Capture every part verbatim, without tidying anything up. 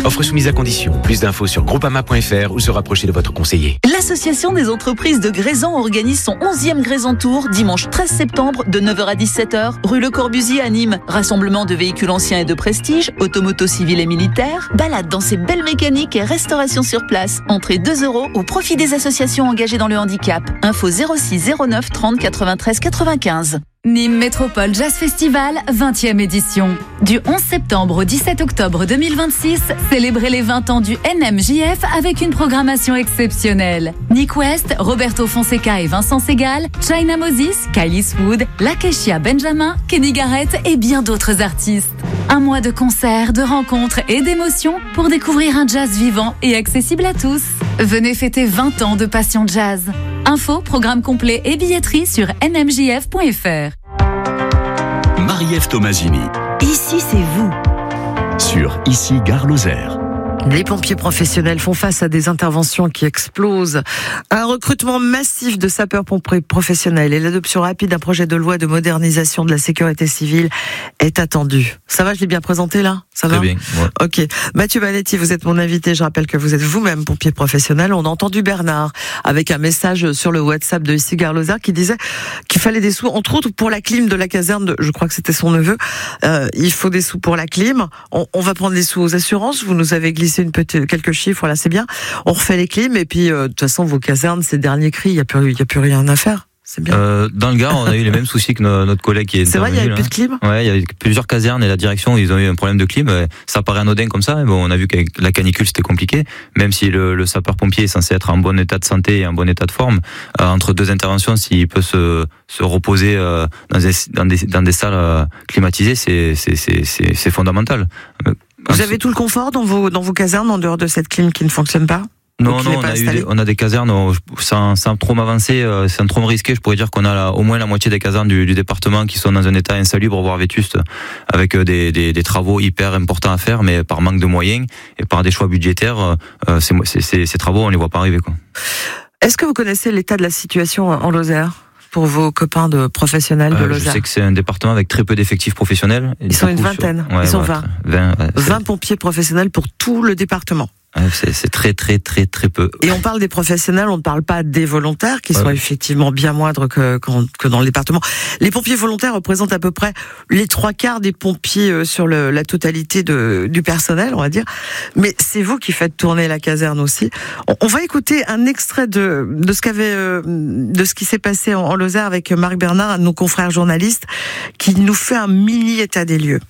Offre soumise à condition. Plus d'infos sur groupama point f r ou se rapprocher de votre conseiller. L'Association des entreprises de Grésan organise son onzième Grésan Tour dimanche treize septembre de neuf heures à dix-sept heures, rue Le Corbusier à Nîmes. Rassemblement de véhicules anciens et de prestige, automoto civil et militaire, balade dans ses belles mécaniques et restauration sur place. Entrée deux euros au profit des associations engagées dans le handicap. Info zéro six zéro neuf trente quatre-vingt-treize quatre-vingt-quinze. Nîmes Métropole Jazz Festival, vingtième édition. Du onze septembre au dix-sept octobre deux mille vingt-six, célébrez les vingt ans du N M J F avec une programmation exceptionnelle. Nick West, Roberto Fonseca et Vincent Segal, China Moses, Kylie Swood, Lakeshia Benjamin, Kenny Garrett et bien d'autres artistes. Un mois de concerts, de rencontres et d'émotions pour découvrir un jazz vivant et accessible à tous. Venez fêter vingt ans de passion jazz. Info, programme complet et billetterie sur n m j f point f r. Marie-Ève Tomasini. Ici, c'est vous. Sur Ici, Gare Lozère. Les pompiers professionnels font face à des interventions qui explosent. Un recrutement massif de sapeurs-pompiers professionnels et l'adoption rapide d'un projet de loi de modernisation de la sécurité civile est attendue. Ça va, je l'ai bien présenté là ? Ça va ? Très bien. Ouais. Ok. Mathieu Banetti, vous êtes mon invité. Je rappelle que vous êtes vous-même pompier professionnel. On a entendu Bernard avec un message sur le WhatsApp de Ici Gare Lozère qui disait qu'il fallait des sous, entre autres pour la clim de la caserne. De, je crois que c'était son neveu. Euh, il faut des sous pour la clim. On, on va prendre des sous aux assurances. Vous nous avez glissé une petite, quelques chiffres. Voilà, c'est bien. On refait les clims et puis euh, de toute façon vos casernes, ces derniers cris, il y a plus, il y a plus rien à faire. C'est bien. Euh, dans le Gard, on a eu les mêmes soucis que no, notre collègue qui est C'est vrai, il y avait plus de clim. Ouais, il y avait plusieurs casernes et la direction, ils ont eu un problème de clim. Ça paraît anodin comme ça. Bon, on a vu qu'avec la canicule, c'était compliqué. Même si le, le sapeur-pompier est censé être en bon état de santé et en bon état de forme, euh, entre deux interventions, s'il peut se, se reposer euh, dans, des, dans, des, dans des salles euh, climatisées, c'est, c'est, c'est, c'est, c'est fondamental. Vous avez tout le confort dans vos, dans vos casernes en dehors de cette clim qui ne fonctionne pas ? Non, non, on a, eu des, on a des casernes, sans, sans trop m'avancer, sans trop me risquer, je pourrais dire qu'on a la, au moins la moitié des casernes du, du département qui sont dans un état insalubre, voire vétuste, avec des, des, des travaux hyper importants à faire, mais par manque de moyens et par des choix budgétaires, euh, ces, ces, ces travaux, on les voit pas arriver, quoi. Est-ce que vous connaissez l'état de la situation en Lozère ? Pour vos copains de professionnels de euh, Lozère. Je sais que c'est un département avec très peu d'effectifs professionnels. Ils sont une vingtaine. Sur... Ouais, Ils sont ouais, vingt. vingt, ouais, vingt pompiers professionnels pour tout le département. C'est, c'est très très très très peu. Et on parle des professionnels, on ne parle pas des volontaires qui ouais. sont effectivement bien moindres que, que dans le département. Les pompiers volontaires représentent à peu près les trois quarts des pompiers sur le, la totalité de, du personnel, on va dire. Mais c'est vous qui faites tourner la caserne aussi. On, on va écouter un extrait de, de ce qu'avait, de ce qui s'est passé en, en Lozère avec Marc Bernard, un de nos confrères journalistes, qui nous fait un mini état des lieux.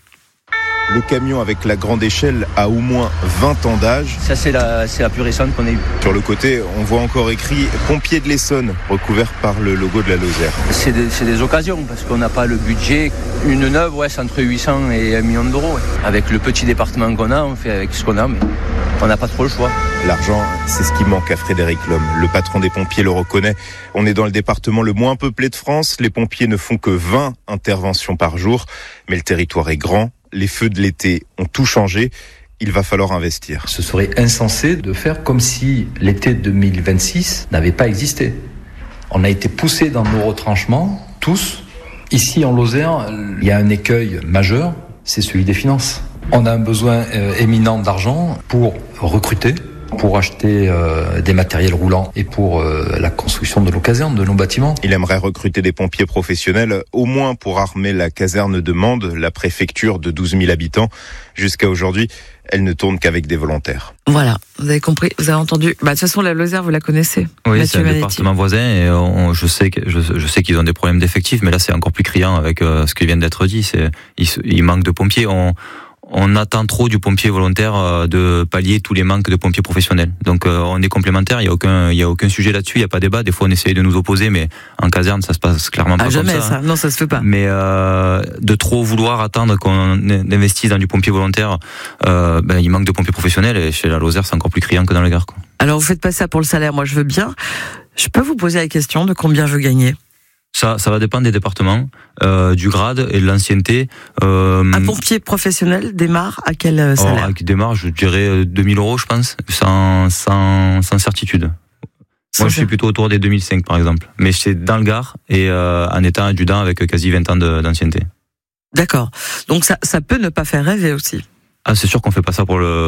Le camion avec la grande échelle a au moins vingt ans d'âge. Ça, c'est la, c'est la plus récente qu'on ait eue. Sur le côté, on voit encore écrit « Pompiers de l'Essonne », recouvert par le logo de la Lozère. C'est des, c'est des occasions, parce qu'on n'a pas le budget. Une neuve, ouais, c'est entre huit cents et un million d'euros. Ouais. Avec le petit département qu'on a, on fait avec ce qu'on a, mais on n'a pas trop le choix. L'argent, c'est ce qui manque à Frédéric Lhomme. Le patron des pompiers le reconnaît. On est dans le département le moins peuplé de France. Les pompiers ne font que vingt interventions par jour, mais le territoire est grand. Les feux de l'été ont tout changé, il va falloir investir. Ce serait insensé de faire comme si l'été deux mille vingt-six n'avait pas existé. On a été poussés dans nos retranchements, tous. Ici en Lozère, il y a un écueil majeur, c'est celui des finances. On a un besoin euh, éminent d'argent pour recruter, pour acheter euh, des matériels roulants et pour euh, la construction de nos casernes, de nos bâtiments. Il aimerait recruter des pompiers professionnels, au moins pour armer la caserne de Mende, la préfecture de douze mille habitants. Jusqu'à aujourd'hui, elle ne tourne qu'avec des volontaires. Voilà, vous avez compris, vous avez entendu. Bah, de toute façon, la Lozère, vous la connaissez. Oui, Mathieu c'est un Vanetti. département voisin et on, je sais que je, je sais qu'ils ont des problèmes d'effectifs, mais là c'est encore plus criant avec euh, ce qui vient d'être dit. C'est il, il manque de pompiers. On On attend trop du pompier volontaire de pallier tous les manques de pompiers professionnels. Donc euh, on est complémentaires, il y a aucun il y a aucun sujet là-dessus, il y a pas débat. Des fois on essaye de nous opposer, mais en caserne ça se passe clairement pas ah, comme jamais, ça. ça. Non, ça se fait pas. Mais euh, de trop vouloir attendre qu'on investisse dans du pompier volontaire, euh, ben il manque de pompiers professionnels et chez la Lozère c'est encore plus criant que dans le Gard, quoi. Alors vous faites pas ça pour le salaire, moi je veux bien. Je peux vous poser la question de combien je veux gagner? Ça, ça va dépendre des départements, euh, du grade et de l'ancienneté. Euh, un pompier professionnel démarre à quel salaire? Oh, qui démarre, je dirais deux mille euros, je pense, sans, sans, sans certitude. Sans Moi, je suis plutôt autour des deux mille cinq, par exemple. Mais c'est dans le Gard et euh, en étant adjudant avec quasi vingt ans de, d'ancienneté. D'accord. Donc ça, ça peut ne pas faire rêver aussi. Ah, c'est sûr qu'on fait pas ça pour le